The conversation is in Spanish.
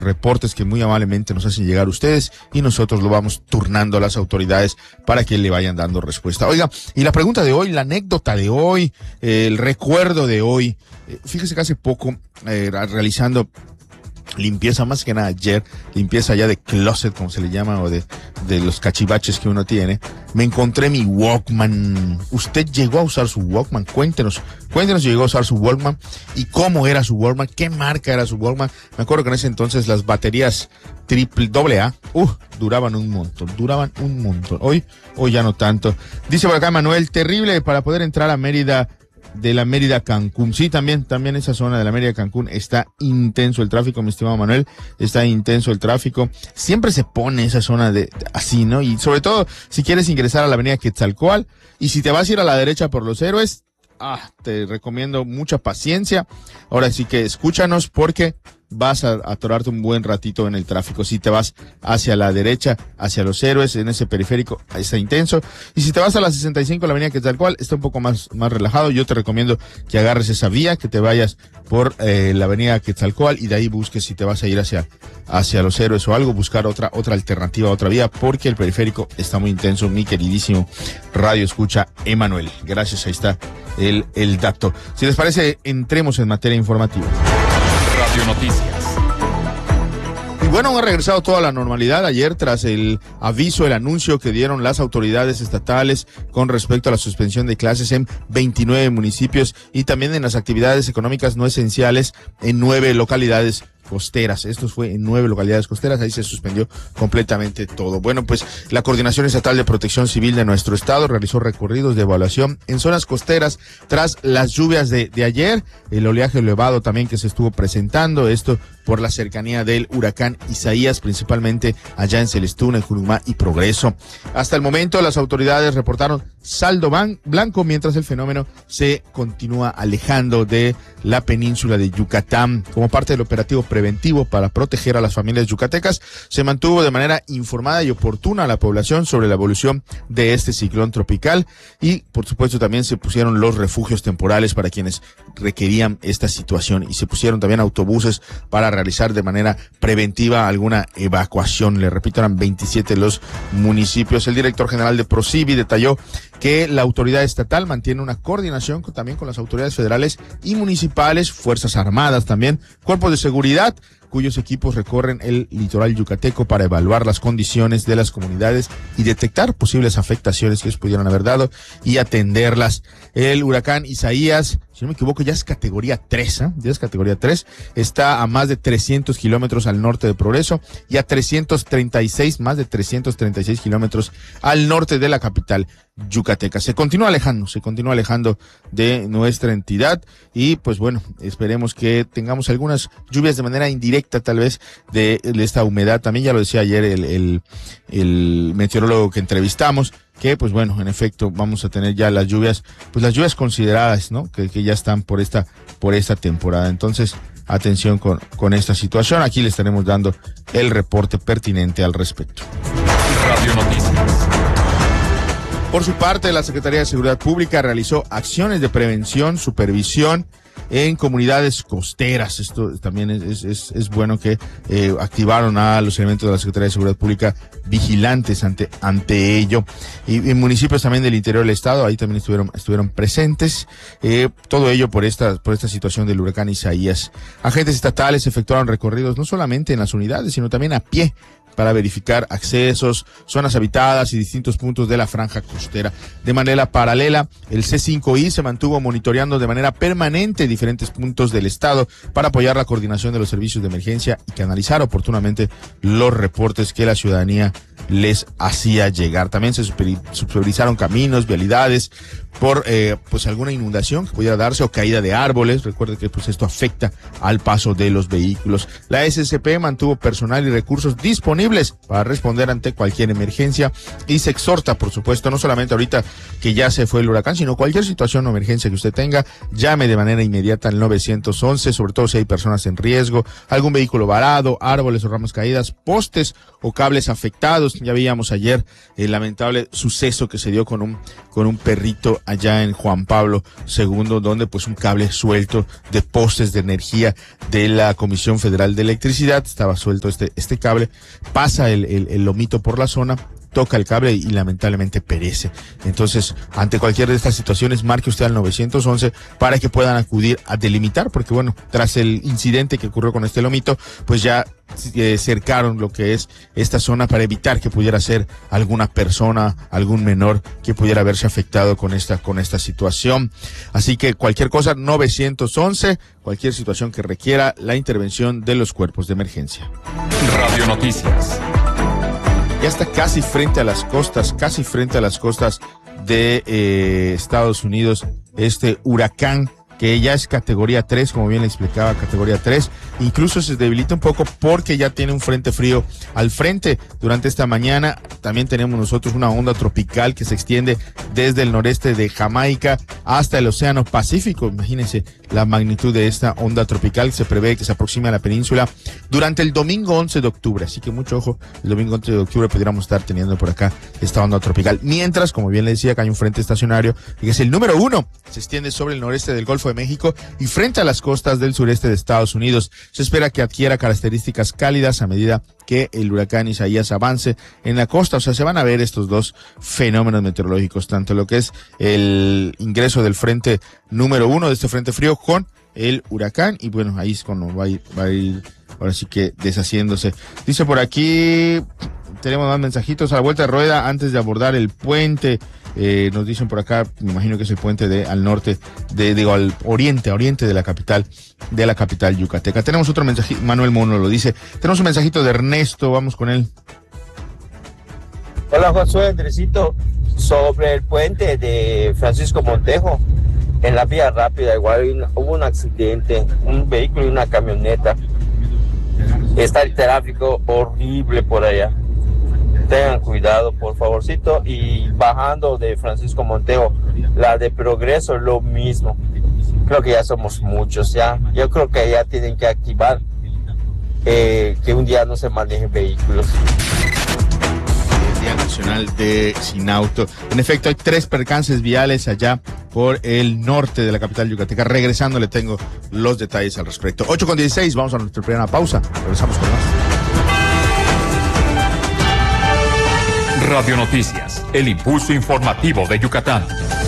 reportes que muy amablemente nos hacen llegar ustedes y nosotros lo vamos turnando a las autoridades para que le vayan dando respuesta. Oiga, y la pregunta de hoy, la anécdota de hoy, el recuerdo de hoy, fíjese que hace poco realizando limpieza, más que nada ayer, limpieza ya de closet, como se le llama, o de los cachivaches que uno tiene, me encontré mi Walkman. ¿Usted llegó a usar su Walkman? Cuéntenos si llegó a usar su Walkman y cómo era su Walkman, qué marca era su Walkman. Me acuerdo que en ese entonces las baterías AA, duraban un montón. Hoy ya no tanto. Dice por acá Manuel, terrible para poder entrar a Mérida, de la Mérida Cancún. Sí, también esa zona de la Mérida Cancún está intenso el tráfico, mi estimado Manuel, está intenso el tráfico. Siempre se pone esa zona así, ¿no? Y sobre todo, si quieres ingresar a la avenida Quetzalcóatl, y si te vas a ir a la derecha por Los Héroes, te recomiendo mucha paciencia. Ahora sí que escúchanos porque vas a atorarte un buen ratito en el tráfico. Si te vas hacia la derecha, hacia Los Héroes, en ese periférico, está intenso. Y si te vas a la 65, la avenida Quetzalcóatl, está un poco más relajado. Yo te recomiendo que agarres esa vía, que te vayas por la avenida Quetzalcóatl y de ahí busques si te vas a ir hacia Los Héroes o algo, buscar otra alternativa, otra vía, porque el periférico está muy intenso, mi queridísimo Radio Escucha Emanuel. Gracias, ahí está el dato. Si les parece, entremos en materia informativa. Radio Noticias. Y bueno, ha regresado toda la normalidad ayer tras el anuncio que dieron las autoridades estatales con respecto a la suspensión de clases en 29 municipios y también en las actividades económicas no esenciales en 9 localidades costeras. Esto fue en 9 localidades costeras, ahí se suspendió completamente todo. Bueno, pues la Coordinación Estatal de Protección Civil de nuestro estado realizó recorridos de evaluación en zonas costeras tras las lluvias de ayer, el oleaje elevado también que se estuvo presentando, esto por la cercanía del huracán Isaías, principalmente allá en Celestún, en Jurumá y Progreso. Hasta el momento las autoridades reportaron saldo blanco mientras el fenómeno se continúa alejando de la península de Yucatán. Como parte del operativo preventivo para proteger a las familias yucatecas, se mantuvo de manera informada y oportuna a la población sobre la evolución de este ciclón tropical y, por supuesto, también se pusieron los refugios temporales para quienes requerían esta situación y se pusieron también autobuses para realizar de manera preventiva alguna evacuación. Le repito, eran 27 los municipios. El director general de ProCivi detalló que la autoridad estatal mantiene una coordinación también con las autoridades federales y municipales, Fuerzas Armadas también, cuerpos de seguridad, cuyos equipos recorren el litoral yucateco para evaluar las condiciones de las comunidades y detectar posibles afectaciones que ellos pudieran haber dado y atenderlas. El huracán Isaías, si no me equivoco, ya es categoría 3, ya es categoría 3, está a más de 300 kilómetros al norte de Progreso y a más de 336 kilómetros al norte de la capital yucateca. Se continúa alejando de nuestra entidad y pues bueno, esperemos que tengamos algunas lluvias de manera indirecta tal vez de esta humedad. También ya lo decía ayer el meteorólogo que entrevistamos, que pues bueno, en efecto vamos a tener ya las lluvias consideradas, ¿no? Que ya están por esta temporada. Entonces, atención con esta situación. Aquí le estaremos dando el reporte pertinente al respecto. Radio Noticias. Por su parte, la Secretaría de Seguridad Pública realizó acciones de prevención, supervisión en comunidades costeras. Esto también es bueno que activaron a los elementos de la Secretaría de Seguridad Pública vigilantes ante ello. Y en municipios también del interior del estado, ahí también estuvieron presentes. Todo ello por esta situación del huracán Isaías. Agentes estatales efectuaron recorridos no solamente en las unidades, sino también a pie, para verificar accesos, zonas habitadas y distintos puntos de la franja costera. De manera paralela, el C5I se mantuvo monitoreando de manera permanente diferentes puntos del estado para apoyar la coordinación de los servicios de emergencia y canalizar oportunamente los reportes que la ciudadanía les hacía llegar. También se supervisaron caminos, vialidades, por pues alguna inundación que pudiera darse o caída de árboles. Recuerde que pues esto afecta al paso de los vehículos. La SCP mantuvo personal y recursos disponibles para responder ante cualquier emergencia y se exhorta, por supuesto, no solamente ahorita que ya se fue el huracán, sino cualquier situación o emergencia que usted tenga, llame de manera inmediata al 911, sobre todo si hay personas en riesgo, algún vehículo varado, árboles o ramas caídas, postes o cables afectados. Ya veíamos ayer el lamentable suceso que se dio con un perrito allá en Juan Pablo II, donde pues un cable suelto de postes de energía de la Comisión Federal de Electricidad, estaba suelto este cable, pasa el lomito por la zona, toca el cable y lamentablemente perece. Entonces, ante cualquier de estas situaciones, marque usted al 911 para que puedan acudir a delimitar, porque bueno, tras el incidente que ocurrió con este lomito, pues ya cercaron lo que es esta zona para evitar que pudiera ser alguna persona, algún menor que pudiera haberse afectado con esta situación. Así que cualquier cosa, 911, cualquier situación que requiera la intervención de los cuerpos de emergencia. Radio Noticias. Ya está casi frente a las costas de Estados Unidos, este huracán que ya es categoría 3, como bien le explicaba, categoría 3, incluso se debilita un poco porque ya tiene un frente frío al frente. Durante esta mañana también tenemos nosotros una onda tropical que se extiende desde el noreste de Jamaica hasta el Océano Pacífico. Imagínense la magnitud de esta onda tropical. Se prevé que se aproxime a la península durante el domingo 11 de octubre, así que mucho ojo, el domingo 11 de octubre pudiéramos estar teniendo por acá esta onda tropical. Mientras, como bien le decía, que hay un frente estacionario, que es el número 1, se extiende sobre el noreste del Golfo de México y frente a las costas del sureste de Estados Unidos. Se espera que adquiera características cálidas a medida que el huracán Isaías avance en la costa. O sea, se van a ver estos dos fenómenos meteorológicos, tanto lo que es el ingreso del frente número 1 de este frente frío con el huracán, y bueno, ahí es cuando va a ir ahora sí que deshaciéndose. Dice por aquí, tenemos más mensajitos a la vuelta de rueda antes de abordar el puente. Nos dicen por acá, me imagino que es el puente al norte, al oriente de la capital yucateca. Tenemos otro mensajito, Manuel Mono lo dice. Tenemos un mensajito de Ernesto, vamos con él. Hola Josué, Andresito, sobre el puente de Francisco Montejo, en la vía rápida, igual hubo un accidente, un vehículo y una camioneta. Está el tráfico horrible por allá. Tengan cuidado, por favorcito. Y bajando de Francisco Montejo, la de Progreso, lo mismo. Creo que ya somos muchos, ya. Yo creo que ya tienen que activar que un día no se manejen vehículos. Día Nacional de Sin Auto. En efecto, hay 3 percances viales allá por el norte de la capital yucateca. Regresando, le tengo los detalles al respecto. 8:16, vamos a nuestra primera pausa. Regresamos con más. Radio Noticias, el impulso informativo de Yucatán.